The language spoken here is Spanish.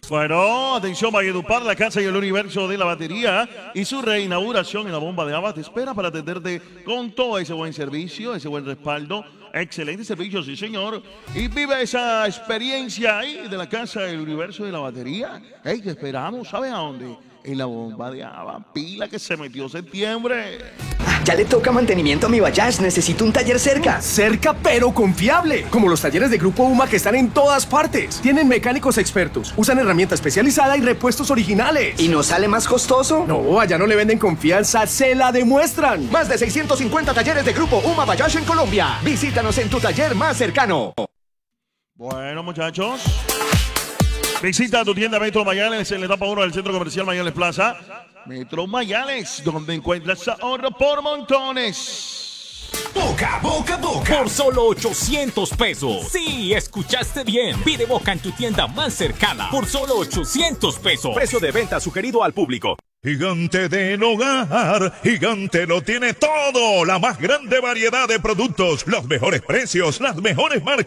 Bueno, atención Valledupar, la casa y el universo de la batería y su reinauguración en la bomba de agua te espera para atenderte con todo ese buen servicio, ese buen respaldo, excelente servicio, sí señor, y vive esa experiencia ahí de la casa y el universo de la batería. Hey, te esperamos, ¿sabes a dónde? En la bomba de agua, pila que se metió septiembre. Ya le toca mantenimiento a mi Bayash, necesito un taller cerca. Cerca pero confiable, como los talleres de Grupo UMA que están en todas partes. Tienen mecánicos expertos, usan herramienta especializada y repuestos originales. ¿Y no sale más costoso? No, allá no le venden confianza, se la demuestran. Más de 650 talleres de Grupo UMA Bayash en Colombia. Visítanos en tu taller más cercano. Bueno, muchachos, visita tu tienda Metro Mayales en la etapa 1 del Centro Comercial Mayales Plaza. Metro Mayales, donde encuentras ahorro por montones. Boca, boca, boca. Por solo 800 pesos. Sí, escuchaste bien. Pide Boca en tu tienda más cercana. Por solo 800 pesos. Precio de venta sugerido al público. Gigante del Hogar, Gigante lo tiene todo, la más grande variedad de productos, los mejores precios, las mejores marcas.